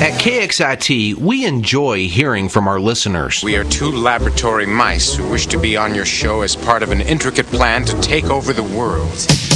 At KXIT, we enjoy hearing from our listeners. We are two laboratory mice who wish to be on your show as part of an intricate plan to take over the world.